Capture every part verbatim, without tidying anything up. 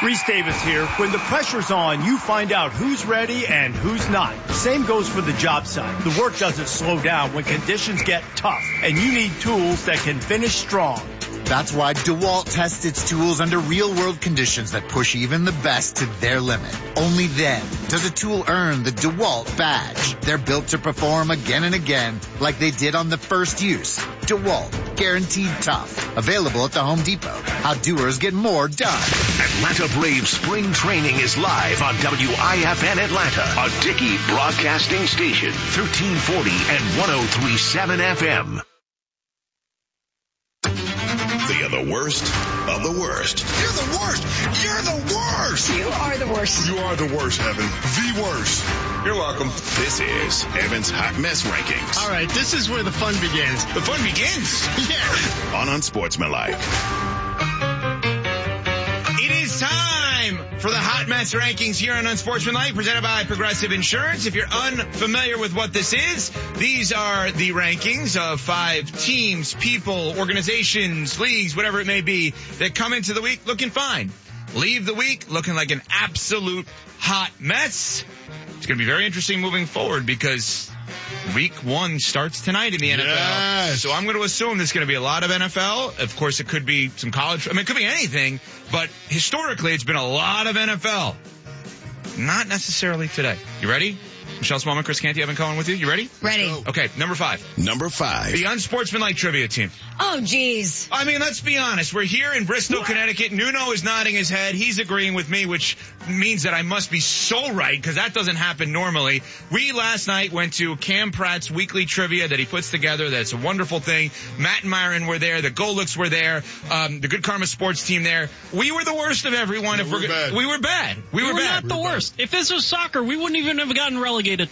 Reese Davis here. When the pressure's on, you find out who's ready and who's not. Same goes for the job site. The work doesn't slow down when conditions get tough, and you need tools that can finish strong. That's why DeWalt tests its tools under real-world conditions that push even the best to their limit. Only then does a tool earn the DeWalt badge. They're built to perform again and again like they did on the first use. DeWalt, guaranteed tough. Available at the Home Depot. How doers get more done. Atlanta Braves spring training is live on W I F N Atlanta, a Dickey broadcasting station, thirteen forty and one oh three point seven F M. They are the worst of the worst. You're the worst. You're the worst. You are the worst. You are the worst, Evan. The worst. You're welcome. This is Evan's Hot Mess Rankings. All right, this is where the fun begins. The fun begins? Yeah. On Unsportsmanlike. It is time for the Hot Mess Rankings here on Unsportsmanlike, presented by Progressive Insurance. If you're unfamiliar with what this is, these are the rankings of five teams, people, organizations, leagues, whatever it may be, that come into the week looking fine. Leave the week looking like an absolute hot mess. It's going to be very interesting moving forward because week one starts tonight in the N F L. Yes. So I'm going to assume there's going to be a lot of N F L. Of course, it could be some college. I mean, it could be anything. But historically, it's been a lot of N F L. Not necessarily today. You ready? Michelle Smallman, Chris Canty, Evan Cohen with you. You ready? Ready. Okay, number five. Number five. The Unsportsmanlike Trivia Team. Oh, geez. I mean, let's be honest. We're here in Bristol, what? Connecticut. Nuno is nodding his head. He's agreeing with me, which means that I must be so right, because that doesn't happen normally. We last night went to Cam Pratt's weekly trivia that he puts together. That's a wonderful thing. Matt and Myron were there. The Golux were there. Um, the Good Karma Sports team there. We were the worst of everyone. Yeah, if we're we're bad. We were bad. We, we were, were bad. not the worst. If this was soccer, we wouldn't even have gotten relegated.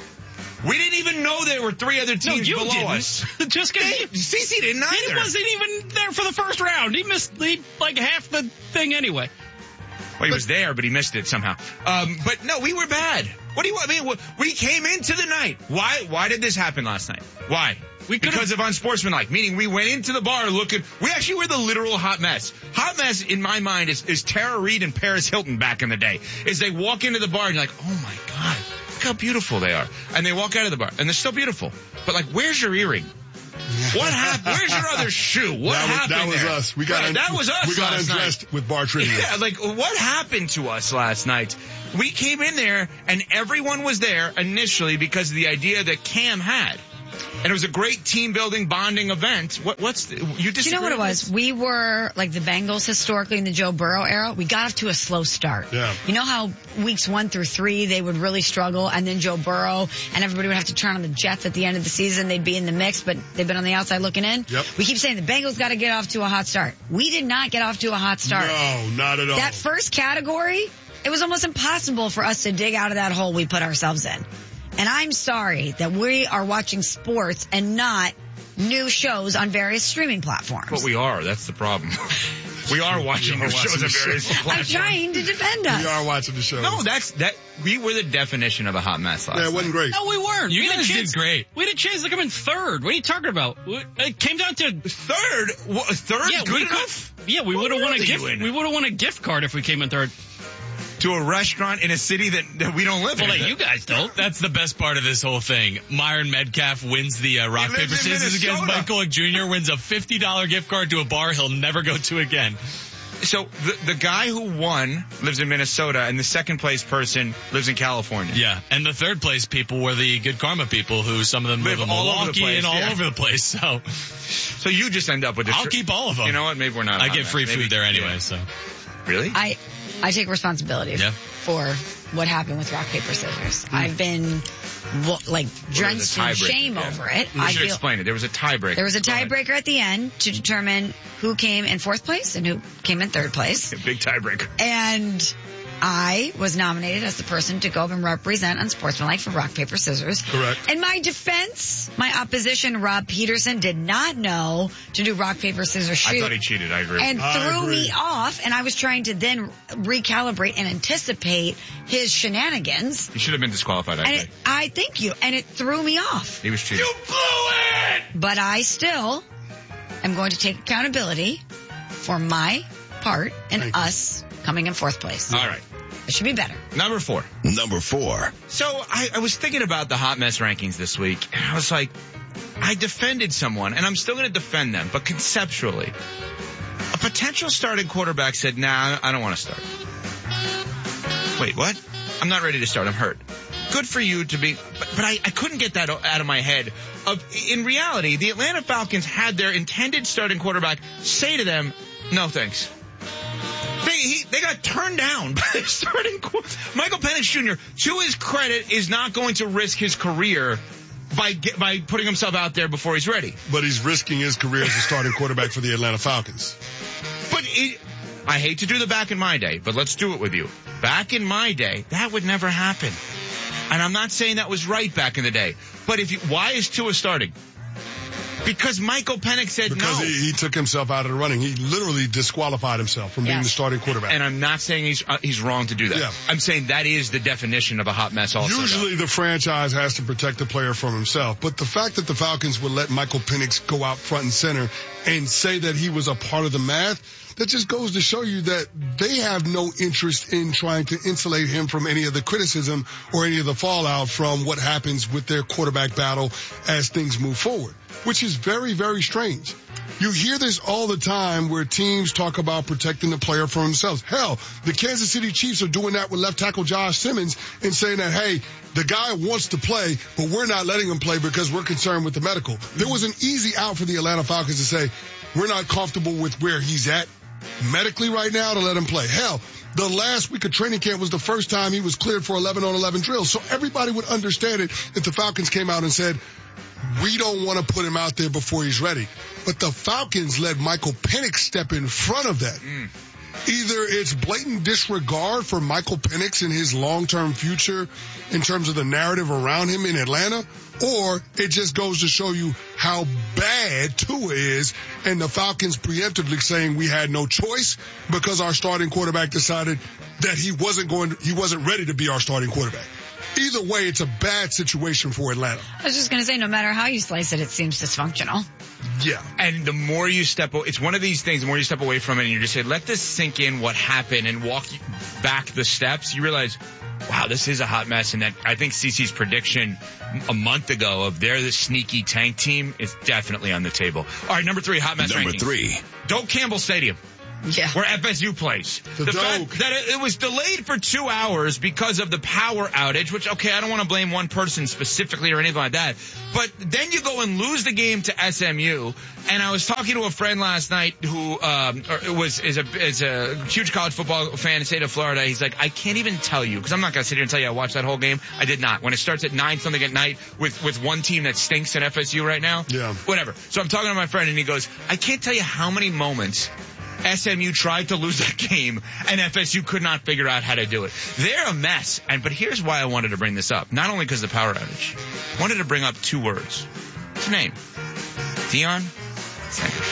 We didn't even know there were three other teams no, you below didn't. us. Just Hey, Cece didn't either. He wasn't even there for the first round. He missed he, like half the thing anyway. Well, he was there, but he missed it somehow. Um, but no, we were bad. What do you want? I mean, we came into the night. Why? Why did this happen last night? Why? We because of Unsportsmanlike, meaning we went into the bar looking, we actually were the literal hot mess. Hot mess, in my mind, is, is Tara Reid and Paris Hilton back in the day. Is they walk into the bar and you're like, oh my God, look how beautiful they are. And they walk out of the bar and they're still beautiful. But like, where's your earring? What happened? Where's your other shoe? What that happened was, That was there? us. We got right, un- that was us We got last undressed night. with bar trivia. Yeah, like, what happened to us last night? We came in there, and everyone was there initially because of the idea that Cam had. And it was a great team-building, bonding event. What, what's the, you disagree? Do you know what it was? We were, like the Bengals historically in the Joe Burrow era, we got off to a slow start. Yeah. You know how weeks one through three, they would really struggle, and then Joe Burrow, and everybody would have to turn on the Jets at the end of the season. They'd be in the mix, but they've been on the outside looking in. Yep. We keep saying the Bengals got to get off to a hot start. We did not get off to a hot start. No, not at all. That first category, it was almost impossible for us to dig out of that hole we put ourselves in. And I'm sorry that we are watching sports and not new shows on various streaming platforms. But we are. That's the problem. We are watching We are the shows watching on the various show. platforms. I'm trying to defend us. We are watching the show. No, that's that. We were the definition of a hot mess last Yeah, it wasn't night. great. No, we weren't. You we had guys a chance, did great. We had a chance to come in third. What are you talking about? It came down to Third? What, third? yeah, Good we enough? Could, yeah, we What would have won a world are gift. you in? We would have won a gift card if we came in third. To a restaurant in a city that, that we don't live Well, in. that you guys don't. That's the best part of this whole thing. Myron Metcalf wins the uh, rock, He lives paper, in scissors against Minnesota. Mike Golick Junior, wins a fifty dollars gift card to a bar he'll never go to again. So the the guy who won lives in Minnesota, and the second place person lives in California. Yeah, and the third place people were the Good Karma people, who some of them live, Live in all over the Milwaukee place, and all yeah. over the place. So So you just end up with. I'll tr- keep all of them. You know what? Maybe we're not. I on get that. free Maybe- food there anyway. yeah. So Really? I I take responsibility Yeah. for what happened with rock, paper, scissors. I've been wo- like drenched in tiebreaker, shame yeah. over it. You I should feel explain it. There was a tiebreaker. there was a Go ahead. tiebreaker at the end to determine who came in fourth place and who came in third place. A big tiebreaker. And I was nominated as the person to go up and represent Unsportsmanlike for rock, paper, scissors. Correct. In my defense, my opposition, Rob Peterson, did not know to do rock, paper, scissors, shoot. I thought he cheated. I agree. And I threw agree. me off, and I was trying to then recalibrate and anticipate his shenanigans. He should have been disqualified. I And think. it, I thank you, and it threw me off. He was cheating. you blew it. But I still am going to take accountability for my part in us coming in fourth place. All right. It should be better. Number four. Number four. So I, I was thinking about the hot mess rankings this week, and I was like, I defended someone, and I'm still going to defend them, but conceptually, a potential starting quarterback said, nah, I don't want to start. Wait, what? I'm not ready to start. I'm hurt. Good for you to be, but, but I, I couldn't get that out of my head. Of, in reality, the Atlanta Falcons had their intended starting quarterback say to them, no thanks. They, he, they got turned down by the starting quarterback. Michael Penix Junior, to his credit, is not going to risk his career by get, by putting himself out there before he's ready. But he's risking his career as a starting quarterback for the Atlanta Falcons. But it, I hate to do the back in my day, but let's do it with you. Back in my day, that would never happen. And I'm not saying that was right back in the day. But if you, why is Tua starting? Because Michael Penix said because no. Because he, he took himself out of the running. He literally disqualified himself from yes. being the starting quarterback. And I'm not saying he's uh, he's wrong to do that. Yeah. I'm saying that is the definition of a hot mess also. Usually though. the franchise has to protect the player from himself. But the fact that the Falcons would let Michael Penix go out front and center and say that he was a part of the math, that just goes to show you that they have no interest in trying to insulate him from any of the criticism or any of the fallout from what happens with their quarterback battle as things move forward, which is very, very strange. You hear this all the time where teams talk about protecting the player from themselves. Hell, the Kansas City Chiefs are doing that with left tackle Josh Simmons and saying that, hey, the guy wants to play, but we're not letting him play because we're concerned with the medical. There was an easy out for the Atlanta Falcons to say, we're not comfortable with where he's at medically right now to let him play. Hell, the last week of training camp was the first time he was cleared for eleven on eleven drills. So everybody would understand it if the Falcons came out and said, we don't want to put him out there before he's ready. But the Falcons let Michael Penix step in front of that. Mm. Either it's blatant disregard for Michael Penix and his long-term future in terms of the narrative around him in Atlanta, or it just goes to show you how bad Tua is, and the Falcons preemptively saying we had no choice because our starting quarterback decided that he wasn't going to, he wasn't ready to be our starting quarterback. Either way, it's a bad situation for Atlanta. I was just going to say, no matter how you slice it, it seems dysfunctional. Yeah. And the more you step, it's one of these things, the more you step away from it and you just say, let this sink in what happened and walk back the steps, you realize, wow, this is a hot mess. And that I think CeCe's prediction a month ago of they're the sneaky tank team is definitely on the table. All right, number three, hot mess Number rankings. three. Doak Campbell Stadium. Yeah. Where F S U plays. The, the Doak. fact that it, it was delayed for two hours because of the power outage, which, okay, I don't want to blame one person specifically or anything like that. But then you go and lose the game to S M U. And I was talking to a friend last night who um, was is a is a huge college football fan in the state of Florida. He's like, I can't even tell you, because I'm not going to sit here and tell you I watched that whole game. I did not. When it starts at nine something at night with, with one team that stinks in F S U right now. Yeah. Whatever. So I'm talking to my friend and he goes, I can't tell you how many moments S M U tried to lose that game, and F S U could not figure out how to do it. They're a mess. And but here's why I wanted to bring this up. Not only because of the power outage. I wanted to bring up two words. What's your name? Deion Sanders.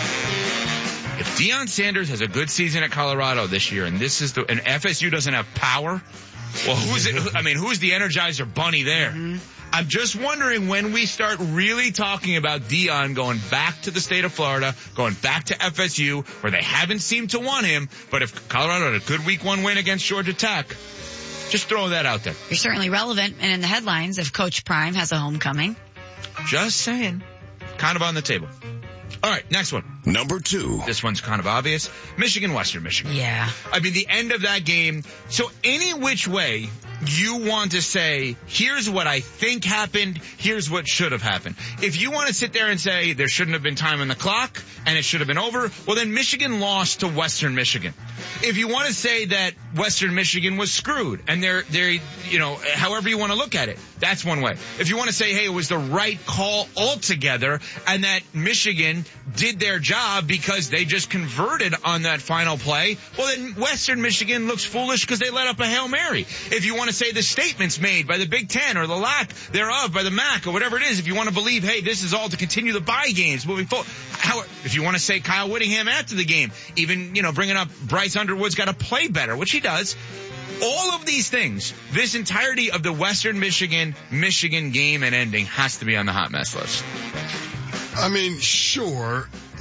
If Deion Sanders has a good season at Colorado this year, and this is the and F S U doesn't have power, well, who's it? I mean, who's the Energizer Bunny there? Mm-hmm. I'm just wondering when we start really talking about Deion going back to the state of Florida, going back to F S U, where they haven't seemed to want him. But if Colorado had a good week one win against Georgia Tech, just throw that out there. You're certainly relevant and in the headlines if Coach Prime has a homecoming. Just saying. Kind of on the table. All right, next one. Number two. This one's kind of obvious. Michigan, Western Michigan. Yeah. I mean, the end of that game. So any which way you want to say, here's what I think happened, here's what should have happened. If you want to sit there and say there shouldn't have been time on the clock and it should have been over, well then Michigan lost to Western Michigan. If you want to say that Western Michigan was screwed and they're, they're, you know, however you want to look at it, that's one way. If you want to say, hey, it was the right call altogether and that Michigan did their job because they just converted on that final play, well then Western Michigan looks foolish because they let up a Hail Mary. If you want to say the statements made by the Big Ten or the lack thereof by the M A C or whatever it is, if you want to believe, hey, this is all to continue the bye games moving forward. How, if you want to say Kyle Whittingham after the game, even, you know, bringing up Bryce Underwood's got to play better, which he does. All of these things, this entirety of the Western Michigan, Michigan game and ending has to be on the hot mess list. I mean, sure.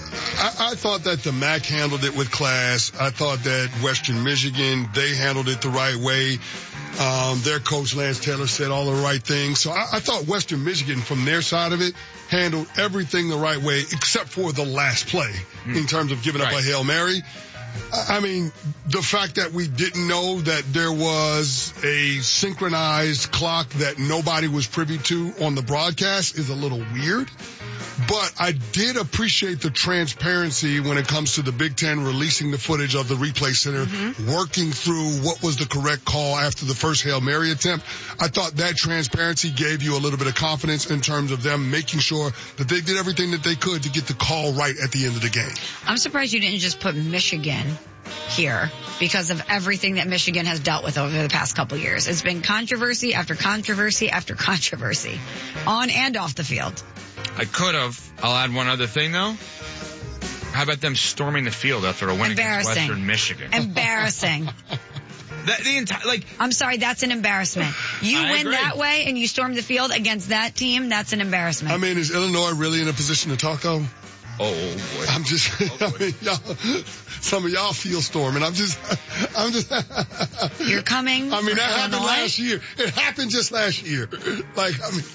I, I thought that the M A C handled it with class. I thought that Western Michigan, they handled it the right way. Um, their coach, Lance Taylor, said all the right things. So I, I thought Western Michigan, from their side of it, handled everything the right way, except for the last play mm. in terms of giving right. up a Hail Mary. I mean, the fact that we didn't know that there was a synchronized clock that nobody was privy to on the broadcast is a little weird. But I did appreciate the transparency when it comes to the Big Ten releasing the footage of the replay center, mm-hmm. working through what was the correct call after the first Hail Mary attempt. I thought that transparency gave you a little bit of confidence in terms of them making sure that they did everything that they could to get the call right at the end of the game. I'm surprised you didn't just put Michigan here because of everything that Michigan has dealt with over the past couple of years. It's been controversy after controversy after controversy, on and off the field. I could have. I'll add one other thing, though. How about them storming the field after a win against Western Michigan? Embarrassing. That, the entire, like, I'm sorry, that's an embarrassment. You I win agree. that way and you storm the field against that team, that's an embarrassment. I mean, is Illinois really in a position to talk, though? Oh, boy. I'm just, oh, I mean, y'all, some of y'all feel storming. I'm just, I'm just. You're coming. I mean, that happened Illinois? last year. It happened just last year. Like, I mean.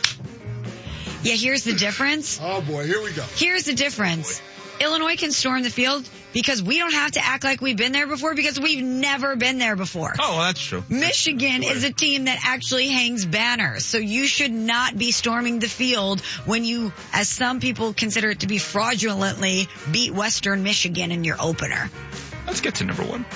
Yeah, here's the difference. Oh, boy, here we go. Here's the difference. Oh, Illinois can storm the field because we don't have to act like we've been there before because we've never been there before. Oh, well, that's true. Michigan is a team that actually hangs banners, so you should not be storming the field when you, as some people consider it to be, fraudulently beat Western Michigan in your opener. Let's get to number one.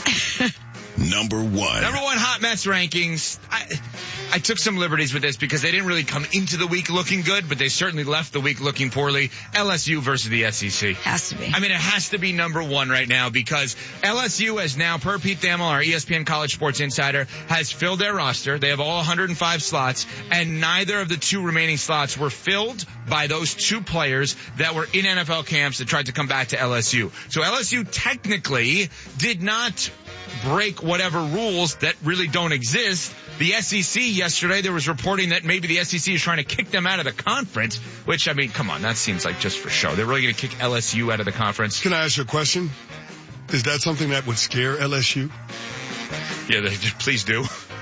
Number one. Number one hot mess rankings. I, I took some liberties with this because they didn't really come into the week looking good, but they certainly left the week looking poorly. L S U versus the S E C. Has to be. I mean, it has to be number one right now because L S U has now, per Pete Thamel, our E S P N College Sports Insider, has filled their roster. They have all one hundred five slots, and neither of the two remaining slots were filled by those two players that were in N F L camps that tried to come back to L S U. So L S U technically did not break whatever rules that really don't exist. The S E C yesterday, there was reporting that maybe the S E C is trying to kick them out of the conference, which, I mean, come on, that seems like just for show. They're really going to kick L S U out of the conference. Can I ask you a question? Is that something that would scare L S U? Yeah, they, please do.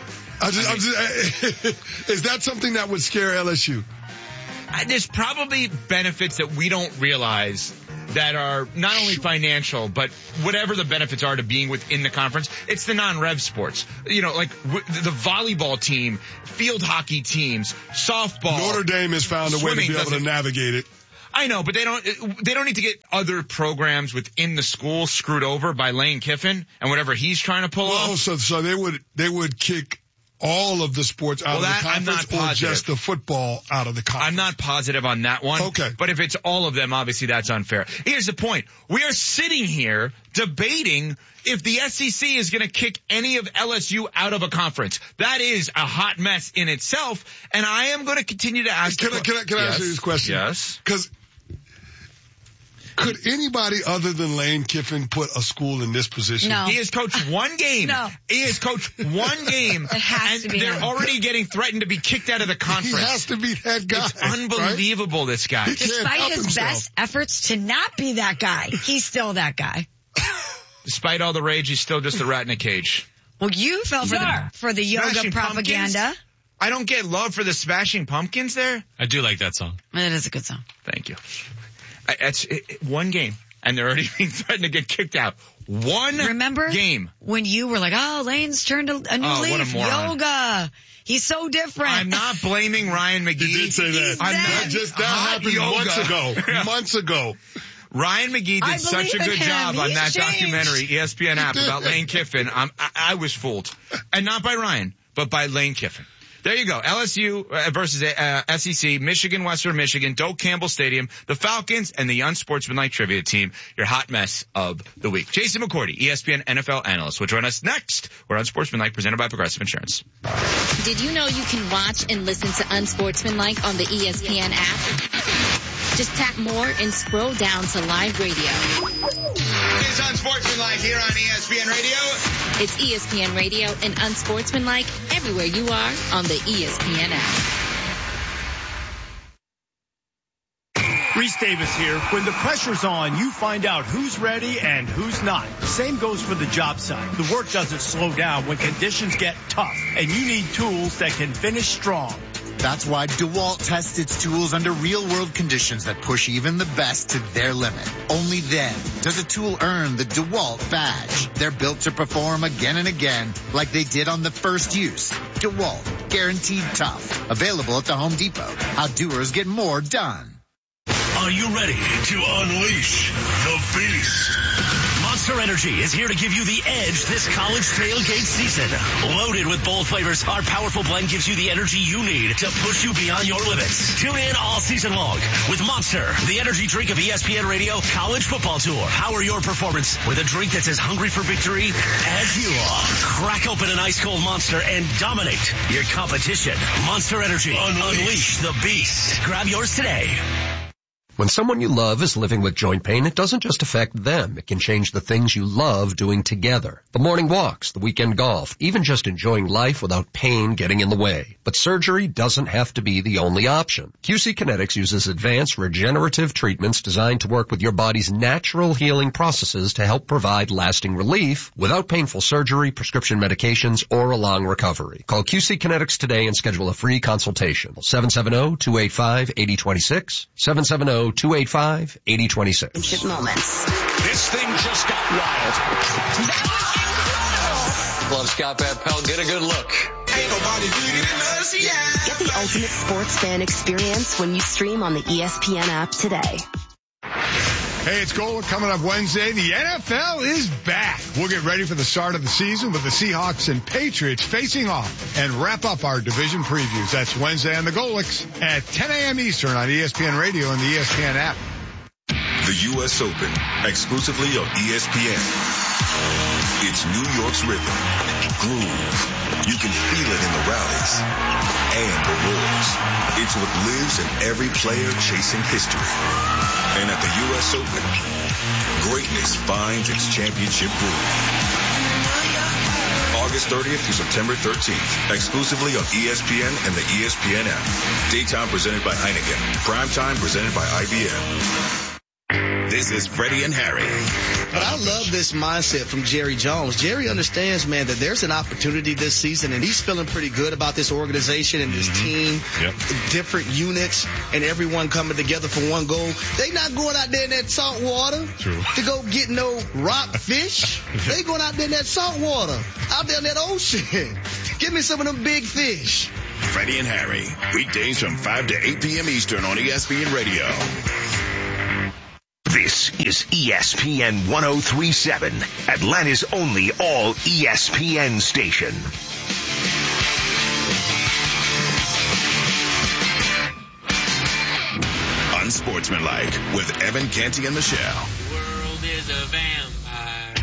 I just, I mean, I'm just, is that something that would scare L S U? There's probably benefits that we don't realize that are not only financial, but whatever the benefits are to being within the conference. It's the non-rev sports. You know, like w- the volleyball team, field hockey teams, softball. Notre Dame has found a way to be able to navigate it. I know, but they don't, they don't need to get other programs within the school screwed over by Lane Kiffin and whatever he's trying to pull well, off. So, so they would, they would kick all of the sports out well, of that, the conference I'm not or just the football out of the conference? I'm not positive on that one. Okay. But if it's all of them, obviously that's unfair. Here's the point. We are sitting here debating if the S E C is going to kick any of L S U out of a conference. That is a hot mess in itself, and I am going to continue to ask... Can I, can I, can I yes. ask you this question? Yes. Because could anybody other than Lane Kiffin put a school in this position? No. He has coached one game. No. He has coached one game. It has and to be they're him. already getting threatened to be kicked out of the conference. He has to be that guy. It's unbelievable, right? this guy. He can't Despite help his himself. best efforts to not be that guy, he's still that guy. Despite all the rage, he's still just a rat in a cage. Well, you fell for the, for the yoga Smashing propaganda. Pumpkins? I don't get love for the Smashing Pumpkins there. I do like that song. It is a good song. Thank you. I, it's it, it, one game, and they're already being threatened to get kicked out. One Remember game. when you were like, oh, Lane's turned a, a new Oh, what a leaf. moron. Yoga. He's so different. I'm not blaming Ryan McGee. He did say that. I'm That not Just that hot happened yoga. months ago. Months ago. Ryan McGee did I such a believe good in him. job on He's that changed. documentary, E S P N app, about Lane Kiffin. I'm, I, I was fooled. And not by Ryan, but by Lane Kiffin. There you go. L S U uh, versus uh, S E C, Michigan, Western Michigan, Doak Campbell Stadium, the Falcons, and the Unsportsmanlike Trivia Team. Your hot mess of the week. Jason McCourty, E S P N N F L analyst, will join us next. We're Unsportsmanlike, presented by Progressive Insurance. Did you know you can watch and listen to Unsportsmanlike on the E S P N app? Just tap more and scroll down to live radio. It's Unsportsmanlike here on E S P N Radio. It's E S P N Radio and Unsportsmanlike everywhere you are on the E S P N app. Reese Davis here. When the pressure's on, you find out who's ready and who's not. Same goes for the job site. The work doesn't slow down when conditions get tough, and you need tools that can finish strong. That's why DeWalt tests its tools under real-world conditions that push even the best to their limit. Only then does a tool earn the DeWalt badge. They're built to perform again and again like they did on the first use. DeWalt, guaranteed tough. Available at the Home Depot. How doers get more done. Are you ready to unleash the beast? Monster Energy is here to give you the edge this college tailgate season. Loaded with bold flavors, our powerful blend gives you the energy you need to push you beyond your limits. Tune in all season long with Monster, the energy drink of E S P N Radio College Football Tour. Power your performance with a drink that's as hungry for victory as you are. Crack open an ice-cold Monster and dominate your competition. Monster Energy. Unleash, Unleash the beast. Grab yours today. When someone you love is living with joint pain, it doesn't just affect them. It can change the things you love doing together. The morning walks, the weekend golf, even just enjoying life without pain getting in the way. But surgery doesn't have to be the only option. Q C Kinetics uses advanced regenerative treatments designed to work with your body's natural healing processes to help provide lasting relief without painful surgery, prescription medications, or a long recovery. Call Q C Kinetics today and schedule a free consultation. seven seven zero, two eight five, eight zero two six, seven seven zero, two eight five, eight zero two six. Moments. This thing just got wild. Love Scott Van Pelt. Get a good look. Ain't nobody bigger than us, yeah. Get the ultimate sports fan experience when you stream on the E S P N app today. Hey, it's Gold coming up Wednesday. The N F L is back. We'll get ready for the start of the season with the Seahawks and Patriots facing off and wrap up our division previews. That's Wednesday on the Golics at ten a.m. Eastern on E S P N Radio and the E S P N app. The U S Open, exclusively on E S P N. It's New York's rhythm, groove. You can feel it in the rallies and the roars. It's what lives in every player chasing history. And at the U S Open, greatness finds its championship groove. August thirtieth through September thirteenth, exclusively on E S P N and the E S P N app. Daytime presented by Heineken. Primetime presented by I B M. This is Freddie and Harry. But I love this mindset from Jerry Jones. Jerry understands, man, that there's an opportunity this season, and he's feeling pretty good about this organization and this team, yep. different units, and everyone coming together for one goal. They not going out there in that salt water True. to go get no rock fish. They going out there in that salt water, out there in that ocean. Give me some of them big fish. Freddie and Harry, weekdays from five to eight p.m. Eastern on E S P N Radio. This is E S P N one oh three point seven, Atlanta's only all E S P N station. Unsportsmanlike with Evan Canty and Michelle. The world is a vampire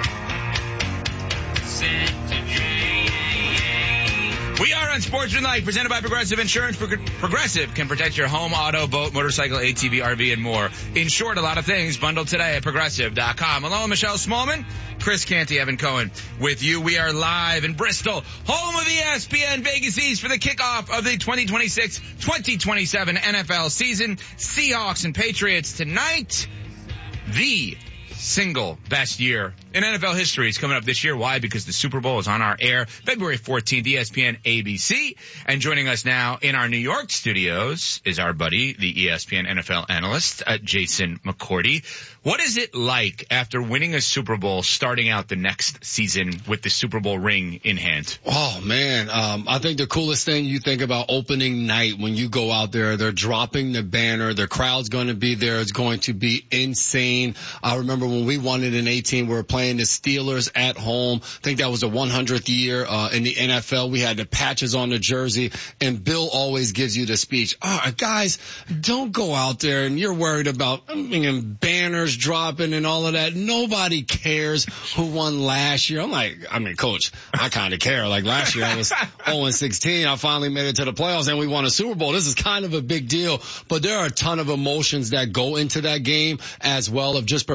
sent to drain. We are Unsportsmanlike, presented by Progressive Insurance. Pro- Progressive can protect your home, auto, boat, motorcycle, A T V, R V, and more. In short, a lot of things. Bundled today at Progressive dot com. Hello, Michelle Smallman, Chris Canty, Evan Cohen with you. We are live in Bristol, home of the E S P N Vegas East for the kickoff of the twenty twenty-six twenty twenty-seven N F L season. Seahawks and Patriots tonight. The single best year in N F L history is coming up this year. Why? Because the Super Bowl is on our air February fourteenth, E S P N A B C. And joining us now in our New York studios is our buddy, the E S P N N F L analyst, uh, Jason McCourty. What is it like after winning a Super Bowl, starting out the next season with the Super Bowl ring in hand? Oh, man. Um, I think the coolest thing you think about opening night when you go out there, they're dropping the banner. The crowd's going to be there. It's going to be insane. I remember when we won it in eighteen, we were playing the Steelers at home. I think that was the one hundredth year uh, in the N F L. We had the patches on the jersey, and Bill always gives you the speech. All right, guys, don't go out there and you're worried about I mean, banners dropping and all of that. Nobody cares who won last year. I'm like, I mean, coach, I kind of care. Like last year I was oh and sixteen. I finally made it to the playoffs and we won a Super Bowl. This is kind of a big deal, but there are a ton of emotions that go into that game as well of just preparing to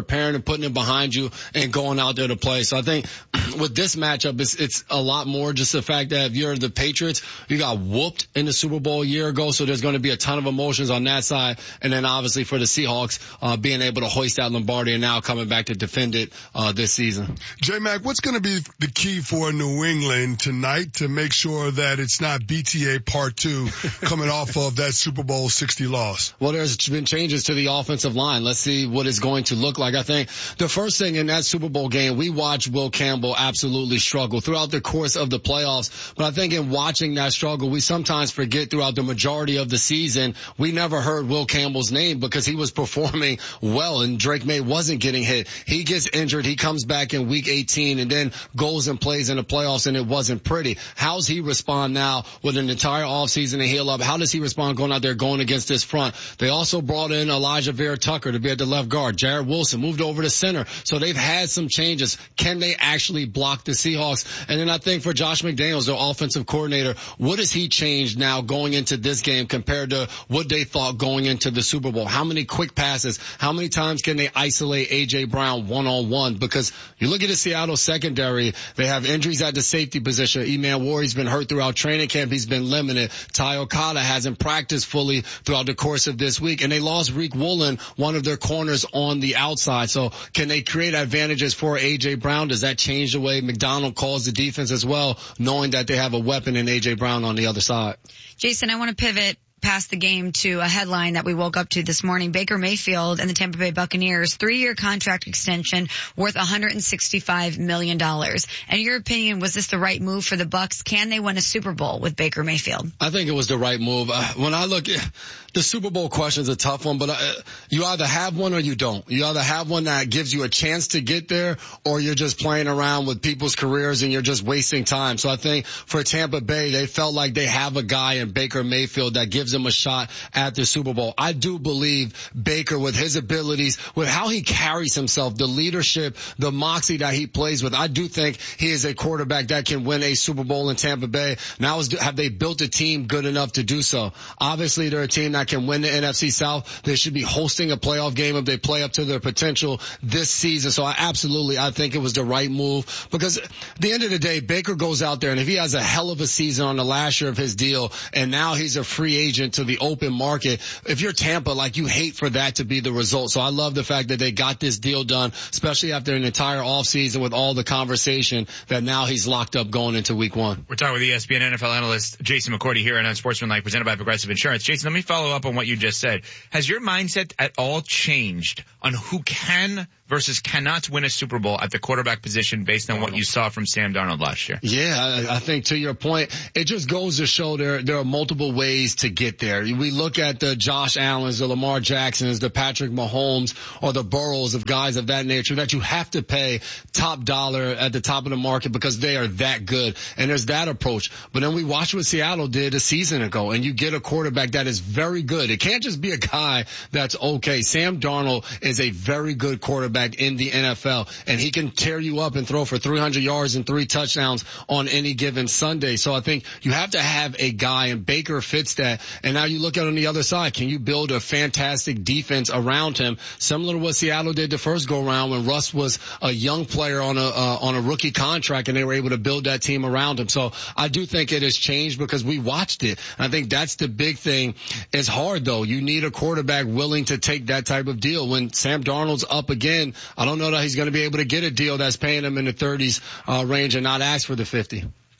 putting it behind you and going out there to play. So I think with this matchup, it's, it's a lot more just the fact that if you're the Patriots, you got whooped in the Super Bowl a year ago. So there's going to be a ton of emotions on that side. And then obviously for the Seahawks, uh, being able to hoist that Lombardi and now coming back to defend it, uh, this season. J-Mac, what's going to be the key for New England tonight to make sure that it's not B T A part two coming off of that Super Bowl sixty loss? Well, there's been changes to the offensive line. Let's see what it's going to look like. I think the first thing in that Super Bowl game, we watched Will Campbell absolutely struggle throughout the course of the playoffs. But I think in watching that struggle, we sometimes forget throughout the majority of the season, we never heard Will Campbell's name because he was performing well and Drake May wasn't getting hit. He gets injured. He comes back in week eighteen and then goes and plays in the playoffs and it wasn't pretty. How's he respond now with an entire offseason to heal up? How does he respond going out there going against this front? They also brought in Elijah Vera Tucker to be at the left guard. Jared Wilson moved over to center. So they've had some changes. Can they actually block the Seahawks? And then I think for Josh McDaniels, their offensive coordinator, what has he changed now going into this game compared to what they thought going into the Super Bowl? How many quick passes? How many times can they isolate A J Brown one-on-one? Because you look at the Seattle secondary, they have injuries at the safety position. Eman Warrior's been hurt throughout training camp. He's been limited. Ty Okada hasn't practiced fully throughout the course of this week. And they lost Reek Woolen, one of their corners on the outside. So can they create advantages for A J Brown? Does that change the way McDonald calls the defense as well, knowing that they have a weapon in A J Brown on the other side? Jason, I want to pivot past the game to a headline that we woke up to this morning. Baker Mayfield and the Tampa Bay Buccaneers, three-year contract extension worth one hundred sixty-five million dollars. In your opinion, was this the right move for the Bucs? Can they win a Super Bowl with Baker Mayfield? I think it was the right move. Uh, when I look at the Super Bowl question is a tough one, but uh, you either have one or you don't. You either have one that gives you a chance to get there or you're just playing around with people's careers and you're just wasting time. So I think for Tampa Bay, they felt like they have a guy in Baker Mayfield that gives them a shot at the Super Bowl. I do believe Baker, with his abilities, with how he carries himself, the leadership, the moxie that he plays with, I do think he is a quarterback that can win a Super Bowl in Tampa Bay. Now, is, have they built a team good enough to do so? Obviously, they're a team that can win the N F C South. They should be hosting a playoff game if they play up to their potential this season. So I absolutely, I think it was the right move because at the end of the day, Baker goes out there and if he has a hell of a season on the last year of his deal and now he's a free agent to the open market, if you're Tampa, like you hate for that to be the result. So I love the fact that they got this deal done, especially after an entire offseason with all the conversation that now he's locked up going into week one. We're talking with E S P N N F L analyst Jason McCourty here on Unsportsmanlike, presented by Progressive Insurance. Jason, let me follow up on what you just said. Has your mindset at all changed on who can versus cannot win a Super Bowl at the quarterback position based on what you saw from Sam Darnold last year? Yeah, I, I think to your point, it just goes to show there there are multiple ways to get there. We look at the Josh Allens, the Lamar Jacksons, the Patrick Mahomes, or the Burrows of guys of that nature that you have to pay top dollar at the top of the market because they are that good. And there's that approach. But then we watch what Seattle did a season ago, and you get a quarterback that is very good. It can't just be a guy that's okay. Sam Darnold is a very good quarterback in the N F L, and he can tear you up and throw for three hundred yards and three touchdowns on any given Sunday. So I think you have to have a guy, and Baker fits that. And now you look at on the other side, can you build a fantastic defense around him, similar to what Seattle did the first go round when Russ was a young player on a uh, on a rookie contract, and they were able to build that team around him. So I do think it has changed because we watched it. And I think that's the big thing. It's hard though. You need a quarterback willing to take that type of deal. When Sam Darnold's up again, I don't know that he's going to be able to get a deal that's paying him in the thirties uh, range and not ask for the fifty.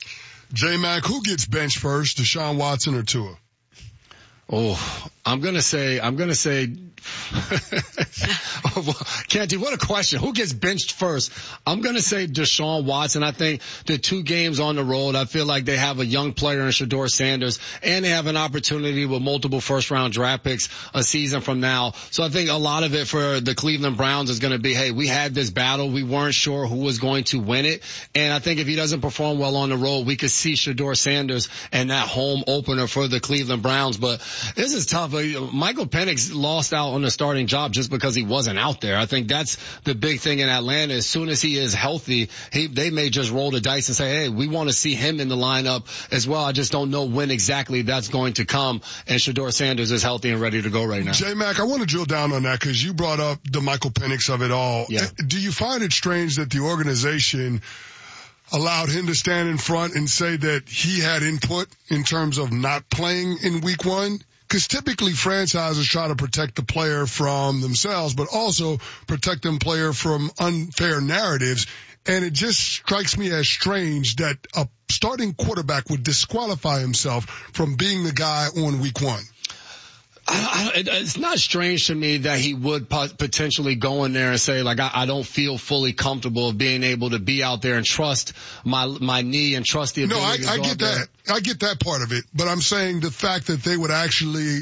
J-Mac, who gets benched first, Deshaun Watson or Tua? Oh, I'm going to say, I'm going to say, Canty, what a question. Who gets benched first? I'm going to say Deshaun Watson. I think the two games on the road, I feel like they have a young player in Shedeur Sanders, and they have an opportunity with multiple first round draft picks a season from now. So I think a lot of it for the Cleveland Browns is going to be, hey, we had this battle. We weren't sure who was going to win it. And I think if he doesn't perform well on the road, we could see Shedeur Sanders and that home opener for the Cleveland Browns. But this is tough. but Michael Penix lost out on the starting job just because he wasn't out there. I think that's the big thing in Atlanta. As soon as he is healthy, he, they may just roll the dice and say, hey, we want to see him in the lineup as well. I just don't know when exactly that's going to come. And Shedeur Sanders is healthy and ready to go right now. J-Mac, I want to drill down on that because you brought up the Michael Penix of it all. Yeah. Do you find it strange that the organization allowed him to stand in front and say that he had input in terms of not playing in week one? Because typically franchises try to protect the player from themselves, but also protect the player from unfair narratives. And it just strikes me as strange that a starting quarterback would disqualify himself from being the guy on week one. I, I, it's not strange to me that he would potentially go in there and say, like, I, I don't feel fully comfortable of being able to be out there and trust my my knee and trust the ability No, I, to I go get out that. there. I get that part of it. But I'm saying the fact that they would actually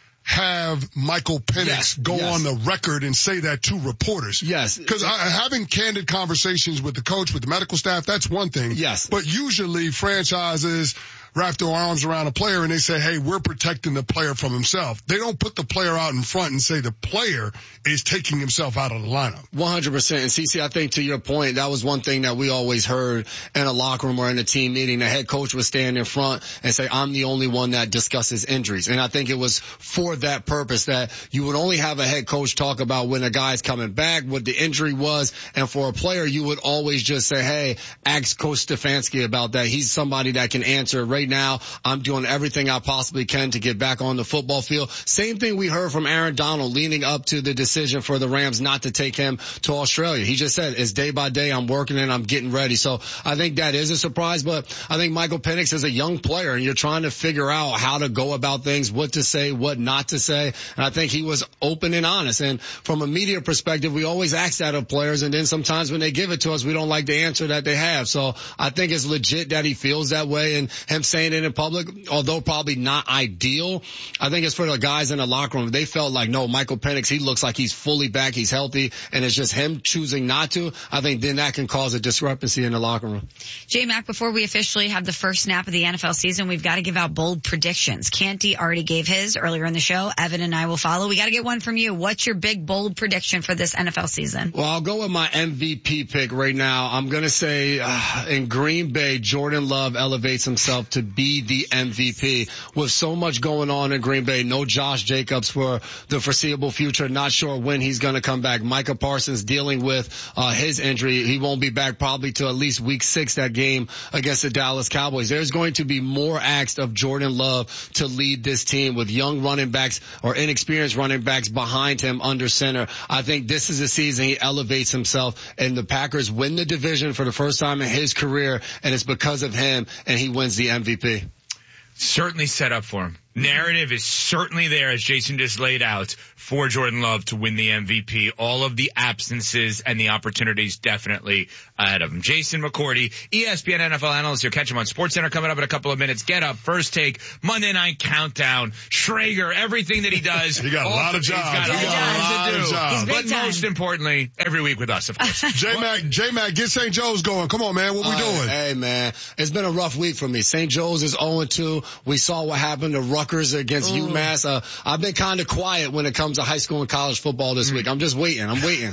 have Michael Penix yes, go yes. on the record and say that to reporters. Yes. Because having candid conversations with the coach, with the medical staff, that's one thing. Yes. But usually franchises wrap their arms around a player and they say, hey, we're protecting the player from himself. They don't put the player out in front and say the player is taking himself out of the lineup. one hundred percent. And CeCe, I think to your point, that was one thing that we always heard in a locker room or in a team meeting. The head coach would stand in front and say, I'm the only one that discusses injuries. And I think it was for that purpose that you would only have a head coach talk about when a guy's coming back, what the injury was. And for a player, you would always just say, hey, ask Coach Stefanski about that. He's somebody that can answer. Right now, I'm doing everything I possibly can to get back on the football field. Same thing we heard from Aaron Donald leading up to the decision for the Rams not to take him to Australia. He just said, it's day by day. I'm working and I'm getting ready. So I think that is a surprise, but I think Michael Penix is a young player and you're trying to figure out how to go about things, what to say, what not to say. And I think he was open and honest. And from a media perspective, we always ask that of players. And then sometimes when they give it to us, we don't like the answer that they have. So I think it's legit that he feels that way, and him saying it in public, although probably not ideal, I think it's for the guys in the locker room. They felt like, no, Michael Penix, he looks like he's fully back, he's healthy, and it's just him choosing not to. I think then that can cause a discrepancy in the locker room. J-Mac, before we officially have the first snap of the N F L season, we've got to give out bold predictions. Canty already gave his earlier in the show. Evan and I will follow. We got to get one from you. What's your big, bold prediction for this N F L season? Well, I'll go with my M V P pick right now. I'm going to say uh, in Green Bay, Jordan Love elevates himself to be the M V P. With so much going on in Green Bay, no Josh Jacobs for the foreseeable future. Not sure when he's going to come back. Micah Parsons dealing with uh, his injury. He won't be back probably till at least week six, that game against the Dallas Cowboys. There's going to be more asked of Jordan Love to lead this team with young running backs or inexperienced running backs behind him under center. I think this is a season he elevates himself, and the Packers win the division for the first time in his career, and it's because of him, and he wins the M V P. Certainly set up for him. Narrative is certainly there, as Jason just laid out, for Jordan Love to win the M V P. All of the absences and the opportunities definitely ahead of him. Jason McCourty, E S P N N F L analyst. You'll catch him on SportsCenter coming up in a couple of minutes. Get Up, First Take, Monday Night Countdown, Schrager, everything that he does. He got a lot of jobs. He's got he a got lot a lot to do. of jobs. But most importantly, every week with us, of course. J-Mac, J-Mac, get Saint Joe's going. Come on, man. What we uh, doing? Hey, man. It's been a rough week for me. Saint Joe's is oh and two. We saw what happened to Rutgers against Ooh. UMass. Uh, I've been kind of quiet when it comes to high school and college football this week. I'm just waiting. I'm waiting.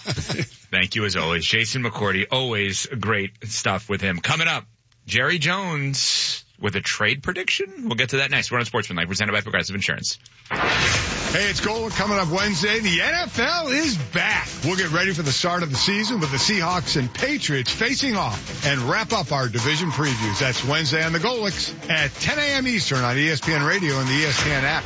Thank you as always. Jason McCourty, always great stuff with him. Coming up, Jerry Jones with a trade prediction. We'll get to that next. We're on Sportsmanlike, presented by Progressive Insurance. Hey, it's Gold coming up Wednesday. The N F L is back. We'll get ready for the start of the season with the Seahawks and Patriots facing off and wrap up our division previews. That's Wednesday on the Golicks at ten a.m. Eastern on E S P N Radio and the E S P N app.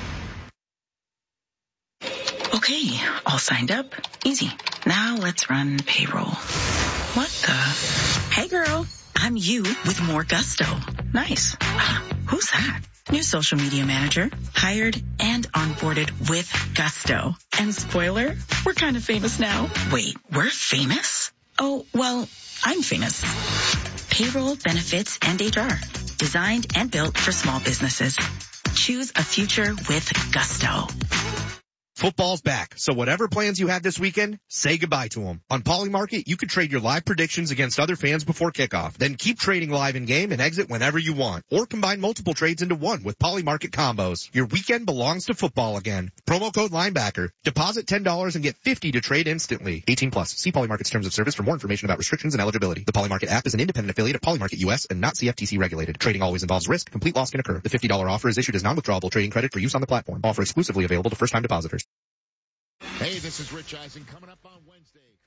Okay, all signed up. Easy. Now let's run payroll. What the? Hey girl, I'm you with more gusto. Nice. Who's that? New social media manager, hired and onboarded with gusto. And spoiler, we're kind of famous now. Wait, we're famous? Oh, well, I'm famous. Payroll, benefits, and H R. Designed and built for small businesses. Choose a future with gusto. Football's back, so whatever plans you had this weekend, say goodbye to them. On Polymarket, you can trade your live predictions against other fans before kickoff. Then keep trading live in-game and exit whenever you want. Or combine multiple trades into one with Polymarket combos. Your weekend belongs to football again. Promo code linebacker. Deposit ten dollars and get fifty dollars to trade instantly. eighteen plus. See Polymarket's terms of service for more information about restrictions and eligibility. The Polymarket app is an independent affiliate of Polymarket U S and not C F T C regulated. Trading always involves risk. Complete loss can occur. The fifty dollars offer is issued as non-withdrawable trading credit for use on the platform. Offer exclusively available to first-time depositors. Hey, this is Rich Eisen coming up on Wednesday.